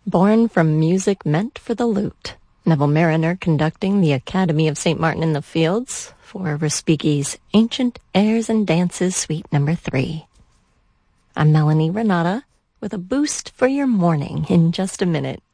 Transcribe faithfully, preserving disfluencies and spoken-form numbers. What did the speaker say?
Born from music meant for the lute, Neville Mariner conducting the Academy of Saint Martin in the Fields for Respighi's Ancient Airs and Dances Suite Number three. I'm Melanie Renata with a boost for your morning in just a minute.